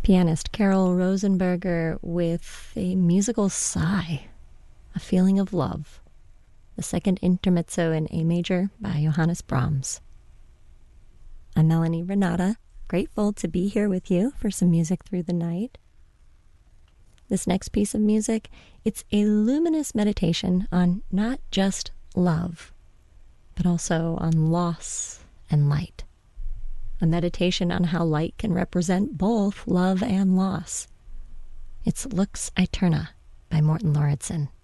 Pianist Carol Rosenberger with a musical sigh, A Feeling of Love, the second intermezzo in A major by Johannes Brahms. I'm Melanie Renata, grateful to be here with you for some music through the night. This next piece of music, it's a luminous meditation on not just love, but also on loss and light. A meditation on how light can represent both love and loss. It's Lux Aeterna by Morten Lauridsen.